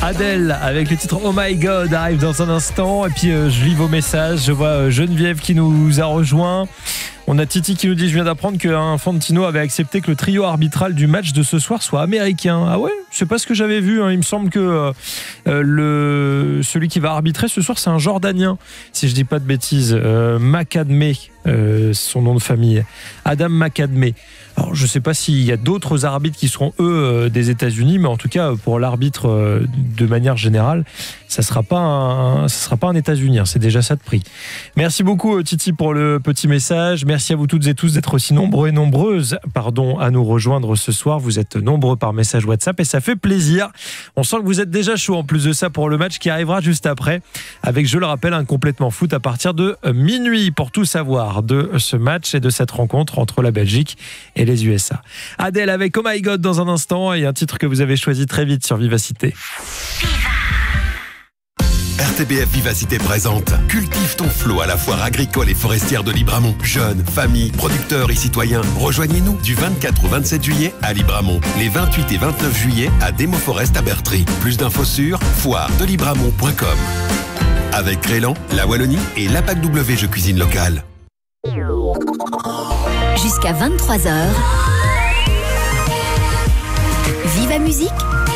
Adèle avec le titre Oh My God arrive dans un instant. Et puis je lis vos messages. Je vois Geneviève qui nous a rejoint. On a Titi qui nous dit: je viens d'apprendre qu'Infantino avait accepté que le trio arbitral du match de ce soir soit américain. Ah ouais, c'est pas ce que j'avais vu. Il me semble que celui qui va arbitrer ce soir, c'est un Jordanien, si je dis pas de bêtises. Macadmé, son nom de famille. Adam Macadmé. Alors, je ne sais pas s'il y a d'autres arbitres qui seront, eux, des États-Unis, mais en tout cas, pour l'arbitre, de manière générale, ça ne sera pas un États-Unien. C'est déjà ça de prix. Merci beaucoup, Titi, pour le petit message. Merci à vous toutes et tous d'être aussi nombreux et nombreuses à nous rejoindre ce soir. Vous êtes nombreux par message WhatsApp et ça fait plaisir. On sent que vous êtes déjà chaud en plus de ça pour le match qui arrivera juste après, avec, je le rappelle, un complètement foot à partir de minuit pour tout savoir de ce match et de cette rencontre entre la Belgique et les USA. Adèle avec Oh My God dans un instant et un titre que vous avez choisi très vite sur Vivacité. RTBF Vivacité présente Cultive ton flot à la foire agricole et forestière de Libramont. Jeunes, familles, producteurs et citoyens, rejoignez-nous du 24 au 27 juillet à Libramont. Les 28 et 29 juillet à Demo Forest à Bertry. Plus d'infos sur foiredelibramont.com. Avec Crélan, la Wallonie et l'APAC W Jeux Cuisine Locale. Jusqu'à 23h. Viva Musique